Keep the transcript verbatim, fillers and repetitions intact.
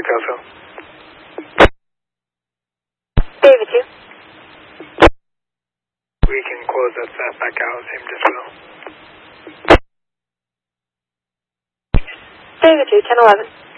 Quebec Alpha. David two. We can close that fast back out, same as well. David two, ten eleven.